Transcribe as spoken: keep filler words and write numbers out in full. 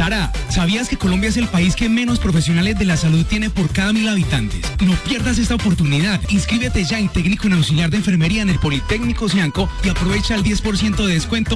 Para, ¿sabías que Colombia es el país que menos profesionales de la salud tiene por cada mil habitantes? No pierdas esta oportunidad. Inscríbete ya en técnico en auxiliar de enfermería en el Politécnico Sianco y aprovecha el diez por ciento de descuento